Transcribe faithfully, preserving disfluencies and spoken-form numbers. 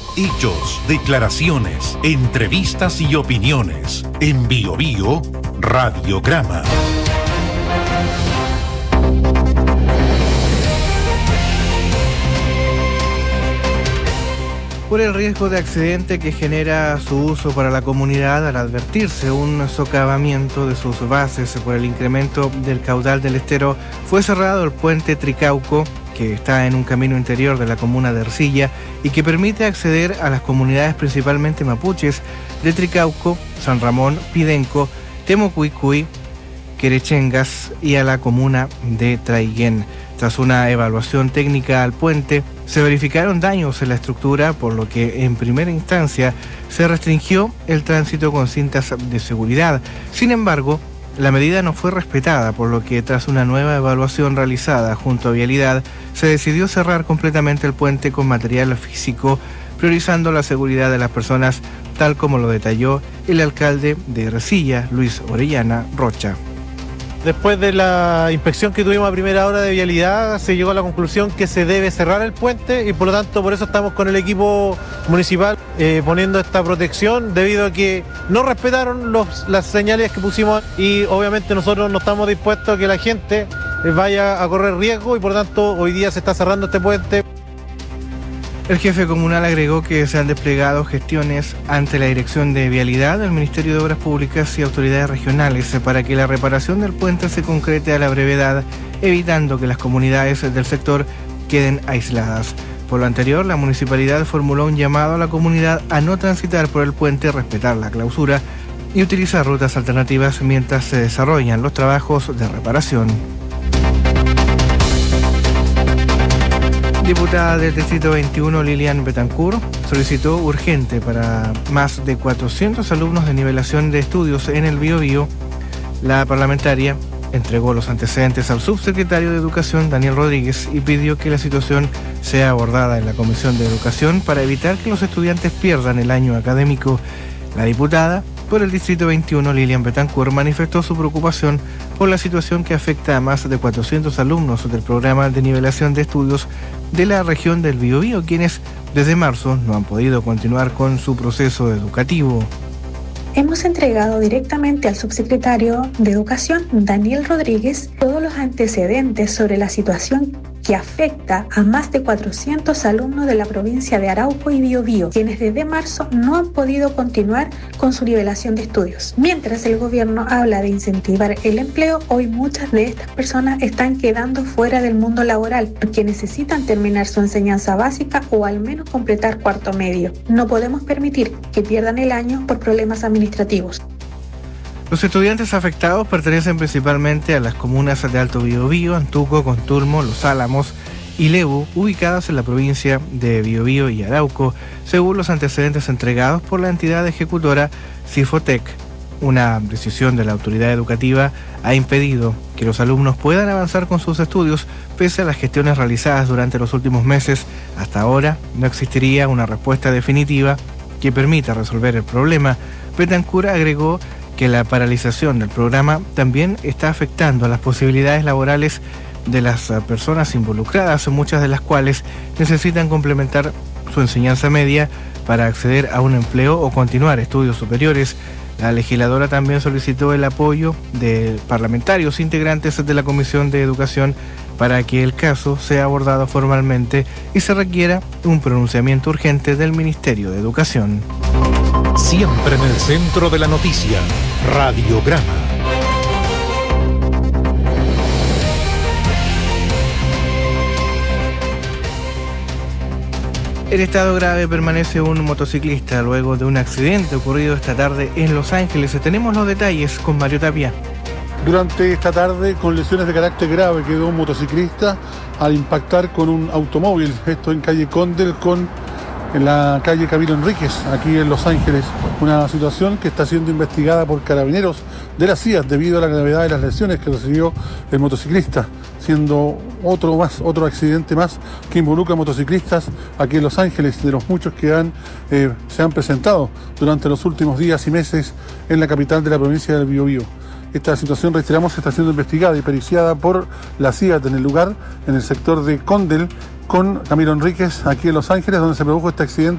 Hechos, declaraciones, entrevistas y opiniones. En Bio Bio, Radiograma. Por el riesgo de accidente que genera su uso para la comunidad al advertirse un socavamiento de sus bases por el incremento del caudal del estero, fue cerrado el puente Tricauco, que está en un camino interior de la comuna de Ercilla y que permite acceder a las comunidades principalmente mapuches de Tricauco, San Ramón, Pidenco, Temucuicui, Querechengas y a la comuna de Traiguén. Tras una evaluación técnica al puente, se verificaron daños en la estructura, por lo que en primera instancia se restringió el tránsito con cintas de seguridad. Sin embargo, la medida no fue respetada, por lo que tras una nueva evaluación realizada junto a Vialidad, se decidió cerrar completamente el puente con material físico, priorizando la seguridad de las personas, tal como lo detalló el alcalde de Ercilla, Luis Orellana Rocha. Después de la inspección que tuvimos a primera hora de Vialidad, se llegó a la conclusión que se debe cerrar el puente y por lo tanto por eso estamos con el equipo municipal eh, poniendo esta protección, debido a que no respetaron los, las señales que pusimos y obviamente nosotros no estamos dispuestos a que la gente vaya a correr riesgo y por lo tanto hoy día se está cerrando este puente. El jefe comunal agregó que se han desplegado gestiones ante la Dirección de Vialidad, el Ministerio de Obras Públicas y autoridades regionales para que la reparación del puente se concrete a la brevedad, evitando que las comunidades del sector queden aisladas. Por lo anterior, la municipalidad formuló un llamado a la comunidad a no transitar por el puente, respetar la clausura y utilizar rutas alternativas mientras se desarrollan los trabajos de reparación. Diputada del Distrito veintiuno, Lilian Betancourt, solicitó urgente para más de cuatrocientos alumnos de nivelación de estudios en el Bio Bio. La parlamentaria entregó los antecedentes al subsecretario de Educación, Daniel Rodríguez, y pidió que la situación sea abordada en la Comisión de Educación para evitar que los estudiantes pierdan el año académico. La diputada por el Distrito veintiuno, Lilian Betancourt, manifestó su preocupación por la situación que afecta a más de cuatrocientos alumnos del programa de nivelación de estudios de la región del Bio Bio, quienes desde marzo no han podido continuar con su proceso educativo. Hemos entregado directamente al subsecretario de Educación, Daniel Rodríguez, todos los antecedentes sobre la situación que afecta a más de cuatrocientos alumnos de la provincia de Arauco y Biobío, quienes desde marzo no han podido continuar con su nivelación de estudios. Mientras el gobierno habla de incentivar el empleo, hoy muchas de estas personas están quedando fuera del mundo laboral porque necesitan terminar su enseñanza básica o al menos completar cuarto medio. No podemos permitir que pierdan el año por problemas administrativos. Los estudiantes afectados pertenecen principalmente a las comunas de Alto Biobío, Antuco, Conturmo, Los Álamos y Lebu, ubicadas en la provincia de Biobío y Arauco, según los antecedentes entregados por la entidad ejecutora Cifotec. Una decisión de la autoridad educativa ha impedido que los alumnos puedan avanzar con sus estudios pese a las gestiones realizadas durante los últimos meses. Hasta ahora no existiría una respuesta definitiva que permita resolver el problema. Betancourt agregó que la paralización del programa también está afectando a las posibilidades laborales de las personas involucradas, muchas de las cuales necesitan complementar su enseñanza media para acceder a un empleo o continuar estudios superiores. La legisladora también solicitó el apoyo de parlamentarios integrantes de la Comisión de Educación para que el caso sea abordado formalmente y se requiera un pronunciamiento urgente del Ministerio de Educación. Siempre en el centro de la noticia, Radiograma. En estado grave permanece un motociclista luego de un accidente ocurrido esta tarde en Los Ángeles. Tenemos los detalles con Mario Tapia. Durante esta tarde, con lesiones de carácter grave, quedó un motociclista al impactar con un automóvil. Esto en calle Condel con en la calle Camilo Enríquez, aquí en Los Ángeles. Una situación que está siendo investigada por carabineros de la C I A debido a la gravedad de las lesiones que recibió el motociclista, siendo otro más, otro accidente más que involucra a motociclistas aquí en Los Ángeles, de los muchos que han, eh, se han presentado durante los últimos días y meses en la capital de la provincia del Biobío. Esta situación, reiteramos, está siendo investigada y periciada por la C I A en el lugar, en el sector de Condel, con Camilo Enríquez, aquí en Los Ángeles, donde se produjo este accidente